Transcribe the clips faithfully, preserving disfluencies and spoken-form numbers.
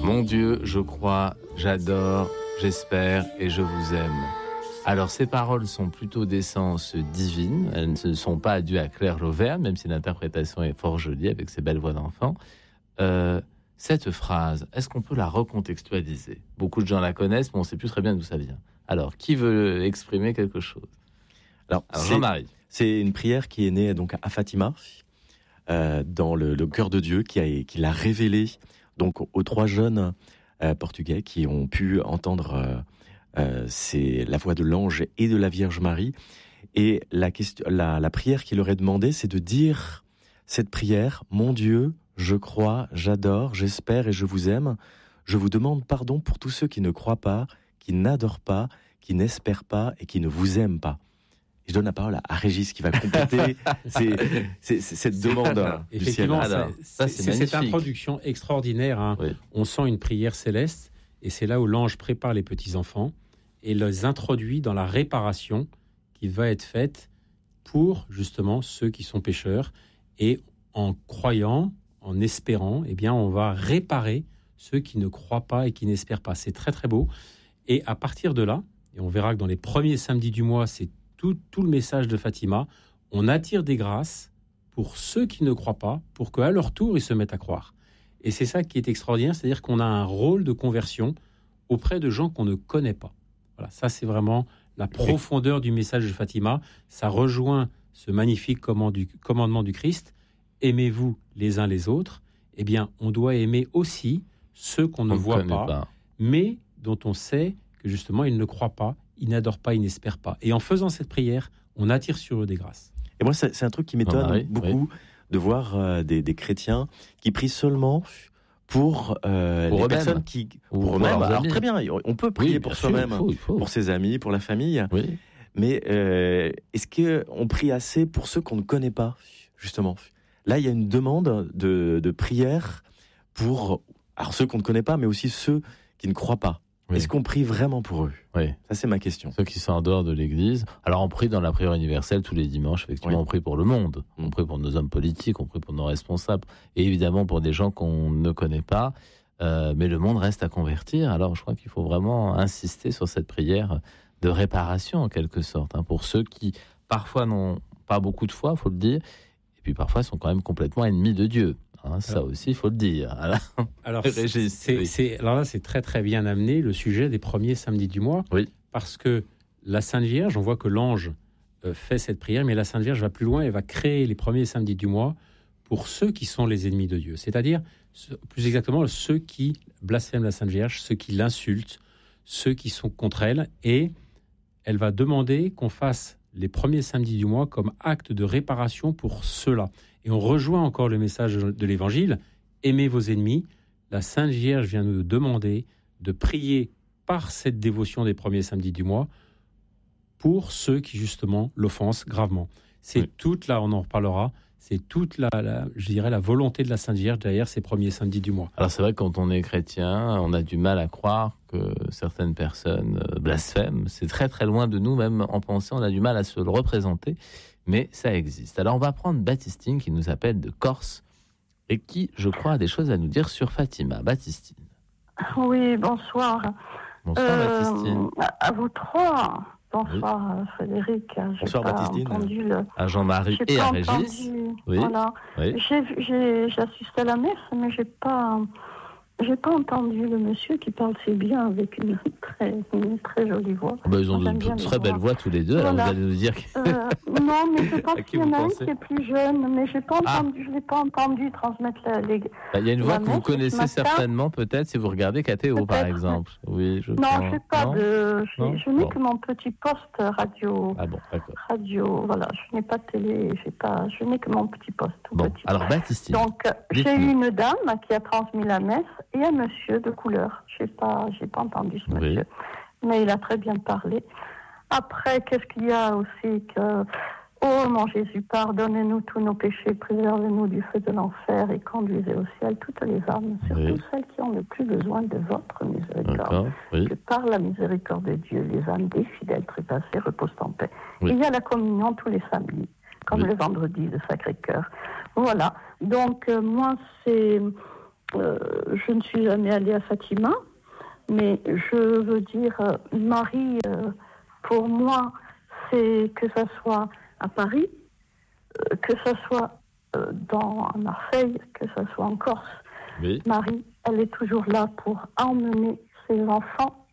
Mon Dieu, je crois, j'adore, j'espère et je vous aime. Alors, ces paroles sont plutôt d'essence divine. Elles ne sont pas dues à Claire Lauvergne, même si l'interprétation est fort jolie avec ses belles voix d'enfant. Euh, cette phrase, est-ce qu'on peut la recontextualiser ? Beaucoup de gens la connaissent, mais on ne sait plus très bien d'où ça vient. Alors, qui veut exprimer quelque chose ? Alors, Alors c'est, Jean-Marie. C'est une prière qui est née donc à Fatima, euh, dans le, le cœur de Dieu, qui, a, qui l'a révélée donc aux trois jeunes euh, portugais qui ont pu entendre euh, euh, c'est la voix de l'ange et de la Vierge Marie. Et la, question, la, la prière qui leur est demandée, c'est de dire cette prière: mon Dieu, je crois, j'adore, j'espère et je vous aime. Je vous demande pardon pour tous ceux qui ne croient pas, qui n'adorent pas, qui n'espèrent pas et qui ne vous aiment pas. Et je donne la parole à Régis qui va compléter c'est, c'est, c'est cette c'est demande du du ciel. Effectivement, Alors, ça, c'est, c'est c'est cette introduction extraordinaire. Hein. Oui. On sent une prière céleste et c'est là où l'ange prépare les petits-enfants et les introduit dans la réparation qui va être faite pour justement ceux qui sont pécheurs. Et en croyant, en espérant, eh bien, on va réparer ceux qui ne croient pas et qui n'espèrent pas. C'est très très beau. Et à partir de là, et on verra que dans les premiers samedis du mois, c'est tout, tout le message de Fatima, on attire des grâces pour ceux qui ne croient pas, pour qu'à leur tour, ils se mettent à croire. Et c'est ça qui est extraordinaire, c'est-à-dire qu'on a un rôle de conversion auprès de gens qu'on ne connaît pas. Voilà, ça c'est vraiment la profondeur du message de Fatima. Ça rejoint ce magnifique commandement du Christ. Aimez-vous les uns les autres. Eh bien, on doit aimer aussi ceux qu'on ne on voit pas, pas, mais dont on sait que justement ils ne croient pas, ils n'adorent pas, ils n'espèrent pas. Et en faisant cette prière, on attire sur eux des grâces. Et moi, c'est, c'est un truc qui m'étonne ah, oui, beaucoup oui. de voir euh, des, des chrétiens qui prient seulement pour, euh, pour les eux-mêmes. personnes qui... Ou pour pour eux-mêmes. leurs Alors amis. très bien, on peut prier Oui, pour bien sûr, soi-même, il faut, il faut. pour ses amis, pour la famille. Oui. Mais euh, est-ce qu'on prie assez pour ceux qu'on ne connaît pas, justement ? Là, il y a une demande de, de prière pour alors ceux qu'on ne connaît pas, mais aussi ceux qui ne croient pas. Oui. Est-ce qu'on prie vraiment pour eux ? Oui. Ça, c'est ma question. Ceux qui sont en dehors de l'Église. Alors, on prie dans la prière universelle tous les dimanches. Effectivement, oui. On prie pour le monde. On prie pour nos hommes politiques, on prie pour nos responsables. Et évidemment, pour des gens qu'on ne connaît pas. Euh, mais le monde reste à convertir. Alors, je crois qu'il faut vraiment insister sur cette prière de réparation, en quelque sorte, hein, pour ceux qui, parfois, n'ont pas beaucoup de foi, il faut le dire. Et puis, parfois, sont quand même complètement ennemis de Dieu. Hein, ça alors, aussi, il faut le dire. Alors, alors, c'est, c'est, oui. c'est, alors là, c'est très très bien amené le sujet des premiers samedis du mois, oui. parce que la Sainte Vierge, on voit que l'ange euh, fait cette prière, mais la Sainte Vierge va plus loin et va créer les premiers samedis du mois pour ceux qui sont les ennemis de Dieu, c'est-à-dire, plus exactement, ceux qui blasphèment la Sainte Vierge, ceux qui l'insultent, ceux qui sont contre elle, et elle va demander qu'on fasse les premiers samedis du mois comme acte de réparation pour ceux-là. Et on rejoint encore le message de l'Évangile, aimez vos ennemis. La Sainte Vierge vient nous demander de prier par cette dévotion des premiers samedis du mois pour ceux qui justement l'offensent gravement. C'est oui. toute là, on en reparlera, c'est toute la, la, je dirais, la volonté de la Sainte Vierge derrière ces premiers samedis du mois. Alors c'est vrai que quand on est chrétien, on a du mal à croire que certaines personnes blasphèment. C'est très très loin de nous, même en pensée, on a du mal à se le représenter. Mais ça existe. Alors on va prendre Baptistine qui nous appelle de Corse et qui, je crois, a des choses à nous dire sur Fatima. Baptistine. Oui, bonsoir. Bonsoir euh, Baptistine. À vous trois. Bonsoir oui. Frédéric. J'ai bonsoir pas Baptistine. Entendu le... À Jean-Marie j'ai et à Régis. Régis. Oui. Voilà. Oui. J'ai, j'ai, j'ai assisté à la messe, mais j'ai pas... J'ai pas entendu le monsieur qui parle si bien avec une très, une très jolie voix. Oh ben ils ont de très belles voix tous les deux. Voilà. Alors vous allez nous dire. Que... Euh, non, mais je pense qu'il y en a un qui est plus jeune, mais j'ai pas entendu, ah. je l'ai pas entendu transmettre la, les. Bah, il y a une voix que vous connaissez certainement, peut-être si vous regardez K T O peut-être. Par exemple. Oui, je. Non, pense. je sais pas non de. Je, non je n'ai bon. que mon petit poste radio. Ah bon, d'accord. Radio, voilà. Je n'ai pas de télé. J'ai pas. Je n'ai que mon petit poste. Tout bon, petit. alors Baptistine. Donc j'ai eu une dame qui a transmis la messe et un monsieur de couleur. Je sais pas, j'ai pas entendu ce monsieur, oui. Mais il a très bien parlé. Après, qu'est-ce qu'il y a aussi que oh mon Jésus, pardonnez-nous tous nos péchés, préservez-nous du feu de l'enfer et conduisez au ciel toutes les âmes, surtout oui. celles qui ont le plus besoin de votre miséricorde. Oui. Que par la miséricorde de Dieu, les âmes des fidèles trépassés reposent en paix. Oui. Et il y a la communion tous les samedis, comme oui. le vendredi de Sacré-Cœur. Voilà. Donc euh, moi, c'est euh, je ne suis jamais allée à Fatima, mais je veux dire, euh, Marie, euh, pour moi, c'est que ça soit à Paris, euh, que ça soit euh, dans à Marseille, que ça soit en Corse. Oui. Marie, elle est toujours là pour emmener ses enfants,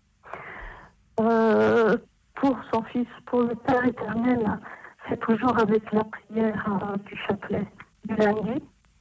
euh, pour son fils, pour le Père éternel. C'est toujours avec la prière euh, du chapelet du lundi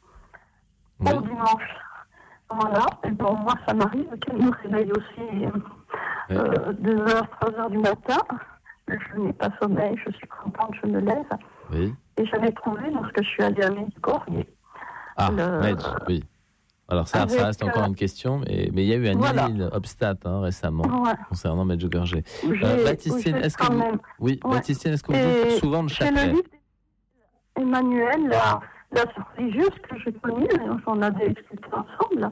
Oui. au dimanche. Voilà. Et bon, moi, ça m'arrive qu'elle nous réveille aussi euh, deux heures, trois heures du matin. Je n'ai pas sommeil, je suis contente, je me lève. Oui. Et j'avais trouvé, lorsque je suis allée à Medjugorje. Ah, le... Medj, oui. Alors ça, Avec, ça reste encore euh, une question, mais, mais il y a eu un voilà. email obstat hein, récemment Ouais. concernant Medjugorje. J'ai- Euh, Baptistine, j'ai est-ce que quand vous... même- Oui, Ouais. Baptistine, est-ce que vous Et dites souvent le j'ai le chapelet? livre Emmanuel, la, la religieuse que j'ai connue, on a discuté ensemble.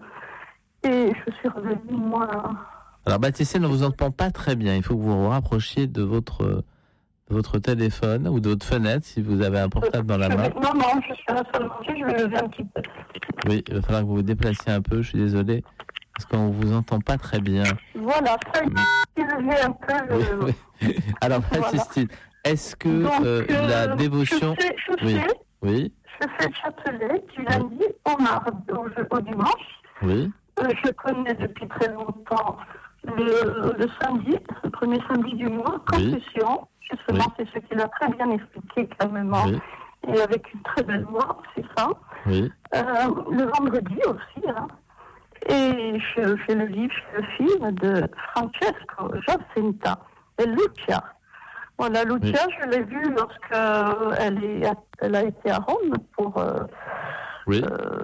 Et je suis revenue, moi. Alors Baptistine, on ne vous entend pas très bien. Il faut que vous vous rapprochiez de votre, de votre téléphone ou de votre fenêtre si vous avez un portable dans la je main. vais- Non, non, je suis à la salle de manger, je vais lever un petit peu. Oui, il va falloir que vous vous déplaciez un peu, je suis désolé, parce qu'on ne vous entend pas très bien. Voilà, ça y est, j'ai levé un peu Oui, le. oui. Alors Voilà. Baptistine, est-ce que Donc, euh, euh, la dévotion... Je fais, je Oui, fais, oui, je fais le chapelet du lundi au, mardi, au, au dimanche. oui, Euh, je connais depuis très longtemps le, le samedi, le premier samedi du mois, Oui. confession. Justement, Oui. c'est ce qu'il a très bien expliqué calmement oui, et avec une très belle voix, c'est ça. oui, Euh, le vendredi aussi, hein. Et je fais le livre, le film de Francesco Giacinta et Lucia. Voilà, Lucia, je l'ai vue lorsque elle, est, elle a été à Rome pour, euh, oui, euh,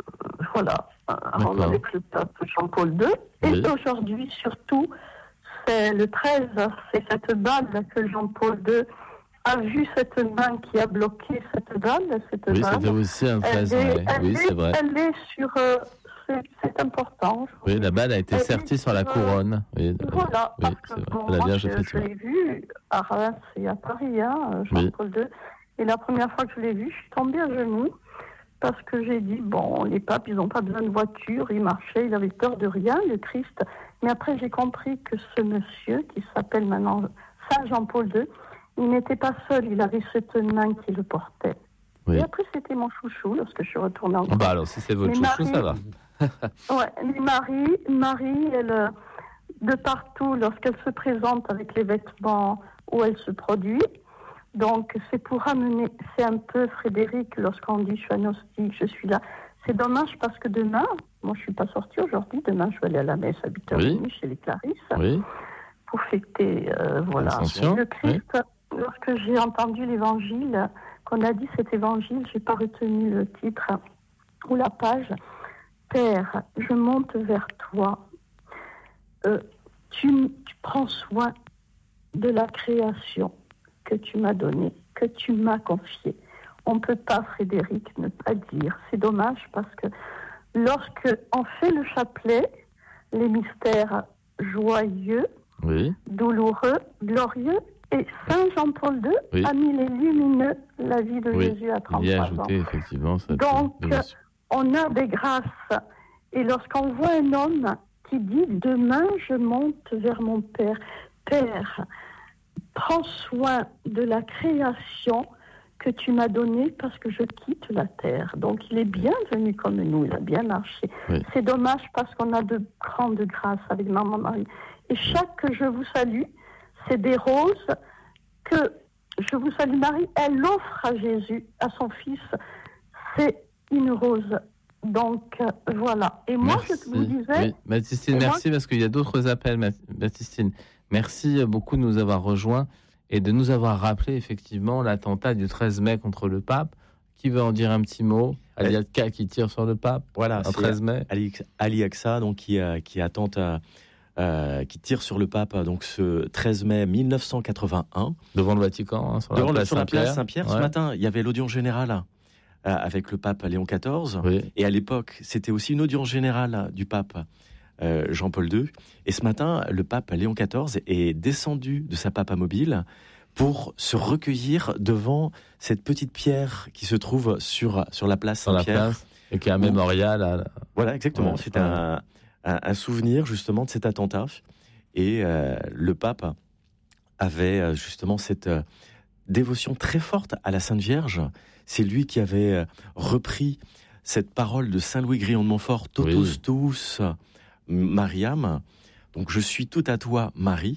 voilà, à Rome D'accord. avec le pape Jean-Paul deux. Et Oui. aujourd'hui, surtout, c'est le treize, c'est cette balle que Jean-Paul deux a vu, cette main qui a bloqué cette balle, cette oui, balle. c'était aussi un Elle treize est, mai. elle Oui, est- c'est vrai. Elle est sur... euh, c'est, c'est important. je Oui, trouve. la balle a été Elle est sertie sur la sur, euh, couronne. Oui, Voilà, oui, parce c'est que vrai. bon, La moi, Vierge, je, je effectivement. l'ai vu à Reims et à Paris, hein, Jean-Paul deux. Et la première fois que je l'ai vu, je suis tombée à genoux parce que j'ai dit, bon, les papes, ils n'ont pas besoin de voiture, ils marchaient, ils avaient peur de rien, le Christ. Mais après, j'ai compris que ce monsieur, qui s'appelle maintenant Saint Jean-Paul deux, il n'était pas seul, il avait cette main qui le portait. Oui. Et après, c'était mon chouchou lorsque je suis retournée en Ah bah alors, si c'est votre Mais chouchou, Marie- ça va. Ouais, mais Marie, Marie, elle, euh, de partout, lorsqu'elle se présente avec les vêtements où elle se produit, donc c'est pour amener, c'est un peu Frédéric, lorsqu'on dit je suis agnostique, je suis là. C'est dommage parce que demain, moi je suis pas sortie aujourd'hui, demain je vais aller à la messe à huit heures trente Oui. chez les Clarisses Oui, pour fêter, euh, voilà, L'Ascension, le Christ. Lorsque j'ai entendu l'évangile, qu'on a dit cet évangile, j'ai pas retenu le titre ou la page. Père, je monte vers toi. Euh, tu, tu prends soin de la création que tu m'as donnée, que tu m'as confiée. On ne peut pas, Frédéric, ne pas dire. C'est dommage parce que lorsque on fait le chapelet, les mystères joyeux, oui, douloureux, glorieux, et Saint Jean-Paul deux Oui. a mis les lumineux, la vie de Oui. Jésus à il y a trente-trois ans. ajouté effectivement cette Donc, dévotion. On a des grâces. Et lorsqu'on voit un homme qui dit « Demain, je monte vers mon Père. Père, prends soin de la création que tu m'as donnée parce que je quitte la terre. » Donc, il est bien venu comme nous, il a bien marché. Oui. C'est dommage parce qu'on a de grandes grâces avec Maman Marie. Et chaque que je vous salue, c'est des roses que je vous salue Marie, elle offre à Jésus, à son fils. C'est une rose. Donc, euh, voilà. Et moi, Merci. je vous disais... Oui. Baptistine, Et moi- merci parce qu'il y a d'autres appels, Ma- Baptistine. Merci beaucoup de nous avoir rejoints et de nous avoir rappelé effectivement l'attentat du treize mai contre le pape. Qui veut en dire un petit mot? Aliatka qui tire sur le pape Voilà, le c'est treize mai. Ali, Ali Aksa, donc qui, euh, qui attente, à, euh, qui tire sur le pape donc ce treize mai mille neuf cent quatre-vingt-un. Devant le Vatican, hein, sur, Devant la la, place sur la place Saint-Pierre. Saint-Pierre, ce Ouais. matin, il y avait l'audience générale euh, avec le pape Léon quatorze. Oui. Et à l'époque, c'était aussi une audience générale du pape euh, Jean-Paul deux. Et ce matin, le pape Léon quatorze est descendu de sa papamobile pour se recueillir devant cette petite pierre qui se trouve sur, sur la place Sur la Saint-Pierre. place. Et qui est un mémorial. À... Voilà, exactement. Ouais, c'est ouais. un, un, un souvenir justement de cet attentat. Et euh, le pape avait euh, justement cette euh, dévotion très forte à la Sainte Vierge. C'est lui qui avait euh, repris cette parole de Saint Louis Grillon de Montfort, Totus Oui. tuus Mariam. Donc je suis tout à toi, Marie.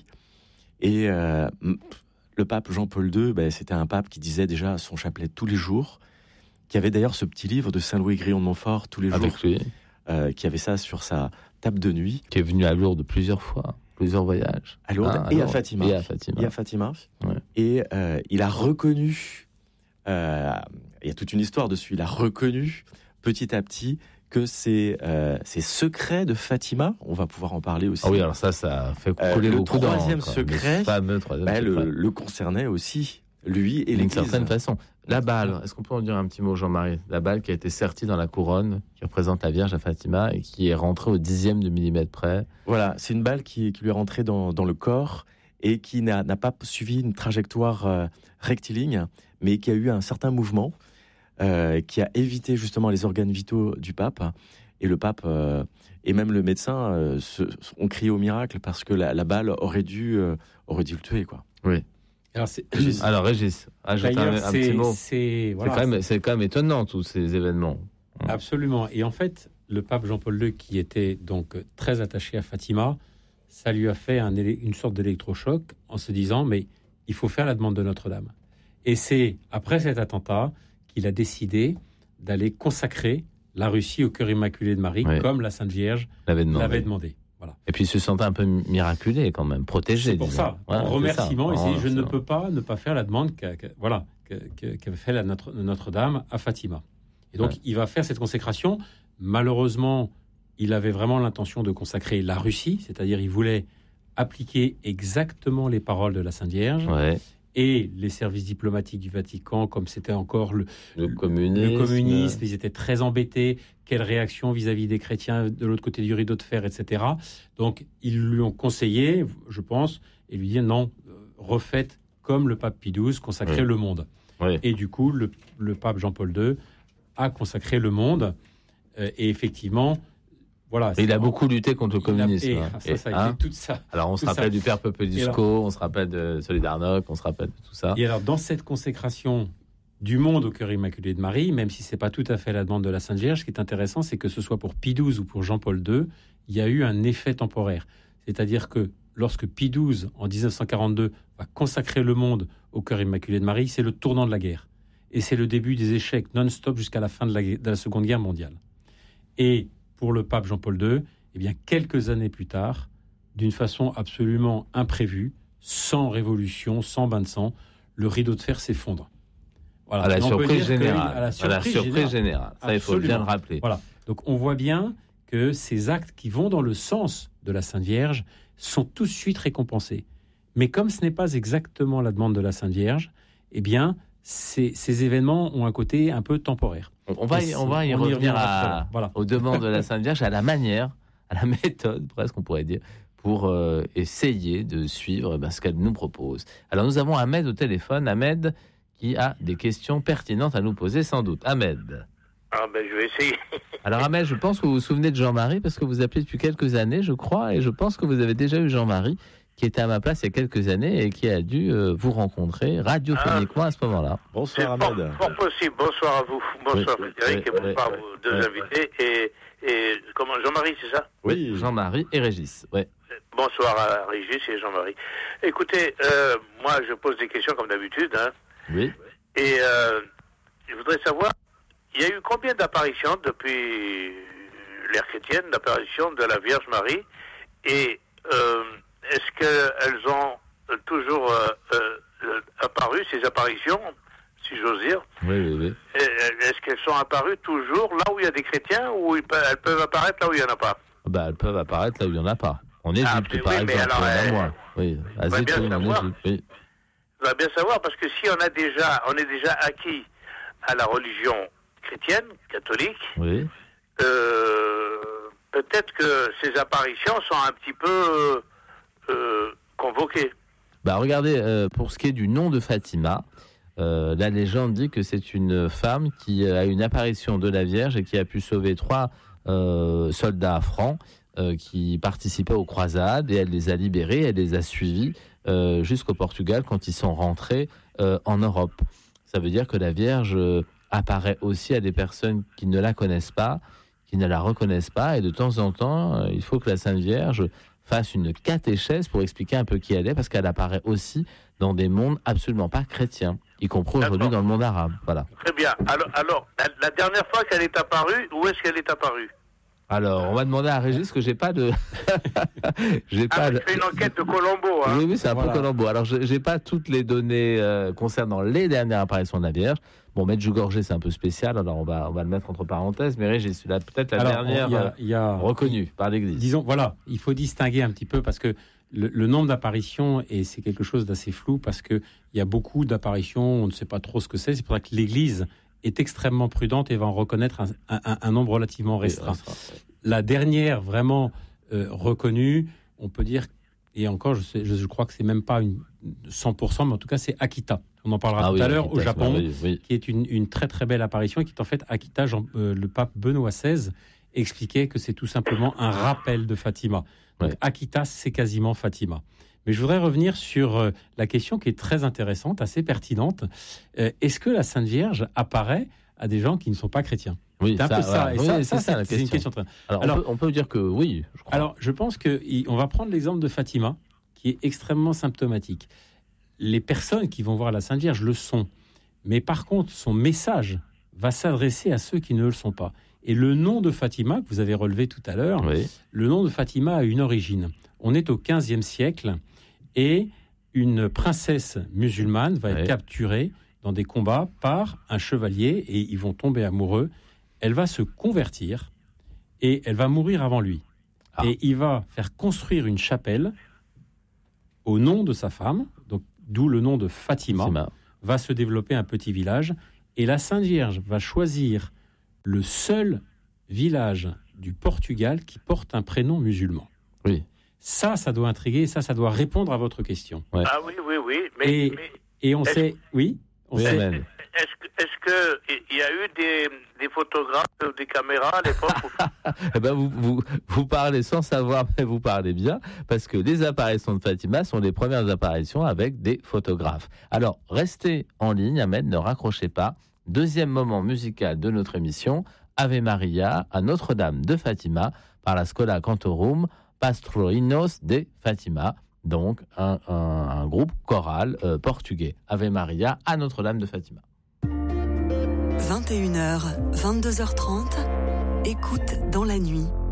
Et euh, le pape Jean-Paul deux, ben, c'était un pape qui disait déjà son chapelet tous les jours, qui avait d'ailleurs ce petit livre de Saint Louis Grillon de Montfort tous les Avec jours, lui. euh, qui avait ça sur sa table de nuit. Qui est venu à Lourdes plusieurs fois, plusieurs voyages. À Lourdes Ah, et, à Lourdes. Fatima. et à Fatima. Et à Fatima. Ouais. Et euh, il a reconnu, euh, il y a toute une histoire dessus, il a reconnu petit à petit que ces, euh, ces secrets de Fatima, on va pouvoir en parler aussi, Ah oui, alors ça, ça fait Euh, couler le beaucoup d'encre. troisième Le secret, fameux troisième bah, secret. le, le concernait aussi, lui et D'une l'Église. certaine façon. La balle, est-ce qu'on peut en dire un petit mot, Jean-Marie? La balle qui a été sertie dans la couronne, qui représente la Vierge à Fatima et qui est rentrée au dixième de millimètre près. Voilà, c'est une balle qui, qui lui est rentrée dans, dans le corps et qui n'a, n'a pas suivi une trajectoire euh, rectiligne, mais qui a eu un certain mouvement, euh, qui a évité justement les organes vitaux du pape. Et le pape euh, et même le médecin euh, se, ont crié au miracle parce que la, la balle aurait dû, euh, aurait dû le tuer, quoi. Oui. Alors, c'est, Alors, Régis, ajoute un, d'ailleurs, un c'est, petit mot. c'est, voilà, c'est, quand même, c'est quand même étonnant, tous ces événements. absolument. Et en fait, le pape Jean-Paul deux, qui était donc très attaché à Fatima, ça lui a fait un, une sorte d'électrochoc en se disant, mais il faut faire la demande de Notre-Dame. Et c'est après cet attentat qu'il a décidé d'aller consacrer la Russie au cœur immaculé de Marie, Oui. comme la Sainte Vierge L'avait demandé. l'avait demandé. Voilà. Et puis il se sentait un peu miraculé quand même, protégé. C'est pour disons. ça, Voilà, en c'est remerciement, ça. il s'est dit, je ne c'est peux pas ne pas faire la demande qu'a, qu'a- voilà, que- que- qu'avait fait la Notre, Notre-Dame à Fatima. Et donc, Ouais. il va faire cette consécration. Malheureusement, il avait vraiment l'intention de consacrer la Russie, c'est-à-dire il voulait appliquer exactement les paroles de la Sainte Vierge. Ouais. Et les services diplomatiques du Vatican, comme c'était encore le, Le communisme. le communisme, ils étaient très embêtés. Quelle réaction vis-à-vis des chrétiens de l'autre côté du rideau de fer, et cetera. Donc, ils lui ont conseillé, je pense, et lui dire non, euh, refaites comme le pape Pie douze, consacrez Oui. le monde. Oui. Et du coup, le, le pape Jean-Paul deux a consacré le monde. Euh, et effectivement, voilà. Et il a c'est- beaucoup lutté contre le il a- communisme. et hein. ça, Et, ça a été hein, tout ça. alors on se tout rappelle ça. du Père Popescu, on se rappelle de Solidarność, on se rappelle de tout ça. Et alors, dans cette consécration du monde au cœur immaculé de Marie, même si c'est pas tout à fait la demande de la Sainte Vierge, ce qui est intéressant, c'est que ce soit pour Pie douze ou pour Jean-Paul deux, il y a eu un effet temporaire. C'est-à-dire que lorsque Pie douze, en dix-neuf cent quarante-deux, va consacrer le monde au cœur immaculé de Marie, c'est le tournant de la guerre. Et c'est le début des échecs non-stop jusqu'à la fin de la, de la Seconde Guerre mondiale. Et pour le pape Jean-Paul deux, eh bien, quelques années plus tard, d'une façon absolument imprévue, sans révolution, sans bain de sang, le rideau de fer s'effondre. Voilà. À la Et on peut surprise dire que- générale. à la surprise, À la surprise générale. générale. Ça, il faut bien Absolument. le rappeler. Voilà. Donc on voit bien que ces actes qui vont dans le sens de la Sainte Vierge sont tout de suite récompensés. Mais comme ce n'est pas exactement la demande de la Sainte Vierge, eh bien, ces, ces événements ont un côté un peu temporaire. On, on va, y, on va y On y revenir reviendra tout à à, l'heure. Voilà. aux demandes de la Sainte Vierge, à la manière, à la méthode, presque, on pourrait dire, pour euh, essayer de suivre eh ben, ce qu'elle nous propose. Alors, nous avons Ahmed au téléphone. Ahmed qui a des questions pertinentes à nous poser, sans doute. Ahmed. Ah ben, je vais essayer. Alors, Ahmed, je pense que vous vous souvenez de Jean-Marie, parce que vous appelez depuis quelques années, je crois, et je pense que vous avez déjà eu Jean-Marie, qui était à ma place il y a quelques années et qui a dû euh, vous rencontrer radiophoniquement à ce moment-là. C'est Bonsoir fort, Ahmed. fort possible. Bonsoir à vous. Bonsoir Oui, Frédéric oui, et bonsoir oui, à vos deux oui, invités. Et, et comment Jean-Marie, c'est ça? Oui, Jean-Marie et Régis. Ouais. Bonsoir à Régis et Jean-Marie. Écoutez, euh, moi je pose des questions comme d'habitude. Hein, Oui. et euh, je voudrais savoir, il y a eu combien d'apparitions depuis l'ère chrétienne, d'apparitions de la Vierge Marie? Et euh, est-ce qu'elles ont toujours euh, euh, apparu, ces apparitions, si j'ose dire? Oui, oui, oui. Est-ce qu'elles sont apparues toujours là où il y a des chrétiens ou elles peuvent apparaître là où il n'y en a pas? Bah, elles peuvent apparaître là où il n'y en a pas. En Égypte, Ah, mais par oui, mais exemple, alors, il y en a euh, moins. Oui, à on va bien Zitoun, en savoir. Égypte, oui. On va bien savoir parce que si on a déjà, on est déjà acquis à la religion chrétienne, catholique, Oui. euh, peut-être que ces apparitions sont un petit peu euh, convoquées. Bah, regardez, euh, pour ce qui est du nom de Fatima, Euh, la légende dit que c'est une femme qui a une apparition de la Vierge et qui a pu sauver trois euh, soldats francs euh, qui participaient aux croisades, et elle les a libérés, elle les a suivis euh, jusqu'au Portugal quand ils sont rentrés euh, en Europe. Ça veut dire que la Vierge euh, apparaît aussi à des personnes qui ne la connaissent pas, qui ne la reconnaissent pas, et de temps en temps, euh, il faut que la Sainte Vierge fasse une catéchèse pour expliquer un peu qui elle est, parce qu'elle apparaît aussi dans des mondes absolument pas chrétiens, y compris aujourd'hui D'accord. dans le monde arabe. Voilà. Très bien. Alors, alors la, la dernière fois qu'elle est apparue, où est-ce qu'elle est apparue? Alors, on va demander à Régis que j'ai pas de, j'ai ah, pas. De... Je fais une enquête de Colombo. Hein. Oui, oui, c'est un Voilà. peu Colombo. Alors, je, j'ai pas toutes les données euh, concernant les dernières apparitions de la Vierge. Bon, Medjugorje, c'est un peu spécial, alors on va, on va le mettre entre parenthèses. Mais Régis, c'est peut-être la Alors, dernière il y a, il y a, reconnue par l'Église. Disons, voilà, il faut distinguer un petit peu parce que le, le nombre d'apparitions, et c'est quelque chose d'assez flou parce qu'il y a beaucoup d'apparitions, on ne sait pas trop ce que c'est. C'est pour ça que l'Église est extrêmement prudente et va en reconnaître un, un, un nombre relativement restreint. Oui, restreint. La dernière vraiment euh, reconnue, on peut dire, et encore, je, sais, je, je crois que c'est même pas une cent pour cent, mais en tout cas, c'est Akita. On en parlera Ah tout oui, à l'heure Akita, au Japon, oui, oui. qui est une, une très très belle apparition et qui est en fait Akita. Jean, euh, le pape Benoît seize expliquait que c'est tout simplement un rappel de Fatima. Donc Ouais. Akita, c'est quasiment Fatima. Mais je voudrais revenir sur euh, la question qui est très intéressante, assez pertinente. Euh, est-ce que la Sainte Vierge apparaît à des gens qui ne sont pas chrétiens? Oui, C'est un peu ça. voilà. Et Oui, ça, c'est ça, ça, c'est, la c'est une question. question très... Alors, Alors- on, peut, on peut dire que oui, je crois. Alors, je pense qu'on va prendre l'exemple de Fatima, qui est extrêmement symptomatique. Les personnes qui vont voir la Sainte Vierge le sont. Mais par contre, son message va s'adresser à ceux qui ne le sont pas. Et le nom de Fatima, que vous avez relevé tout à l'heure, Oui. le nom de Fatima a une origine. On est au quinzième siècle et une princesse musulmane va être Oui. capturée dans des combats par un chevalier et ils vont tomber amoureux. Elle va se convertir et elle va mourir avant lui. Ah. Et il va faire construire une chapelle au nom de sa femme, donc d'où le nom de Fatima. Fatima. Va se développer un petit village et la Sainte Vierge va choisir le seul village du Portugal qui porte un prénom musulman. Oui. Ça, ça doit intriguer, ça, ça doit répondre à votre question. Ouais. Ah oui, oui, oui. Mais, Et- mais Et on Est-ce- sait, oui, on Oui, sait, amen. est-ce que, est-ce que il y a eu des, des photographes, des caméras à l'époque où- Eh ben vous, vous, vous parlez sans savoir, mais vous parlez bien, parce que les apparitions de Fatima sont les premières apparitions avec des photographes. Alors, restez en ligne, Ahmed, ne raccrochez pas. Deuxième moment musical de notre émission, Ave Maria à Notre-Dame de Fatima par la Schola Cantorum Pastrorinos de Fatima, donc un, un, un groupe choral euh, portugais. Ave Maria à Notre-Dame de Fatima. vingt et une heures, vingt-deux heures trente, écoute dans la nuit.